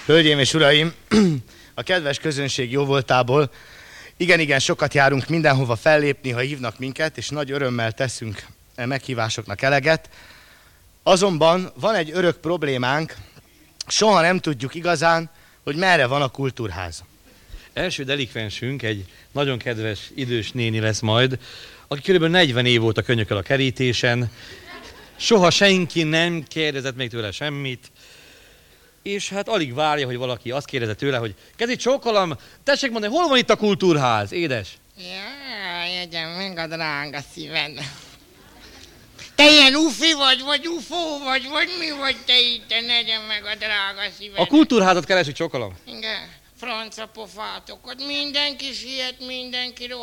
Hölgyeim és uraim, a kedves közönség jóvoltából igen sokat járunk mindenhova fellépni, ha hívnak minket, és nagy örömmel teszünk meghívásoknak eleget. Azonban van egy örök problémánk, soha nem tudjuk igazán, hogy merre van a kultúrház. Első delikvensünk egy nagyon kedves idős néni lesz majd, aki kb. 40 év óta könyököl a kerítésen, soha senki nem kérdezett még tőle semmit, és hát alig várja, hogy valaki azt kérdezett tőle, hogy kezi csókolom, tessék mondani, hol van itt a kultúrház, édes? Jaj, jegyem meg a drága szíved. Te ilyen ufi vagy ufó vagy mi vagy te itt, te negyem meg a drága szíved. A kultúrházat keresik, csókolom. Igen, franca pofátok, ott mindenki siet, mindenki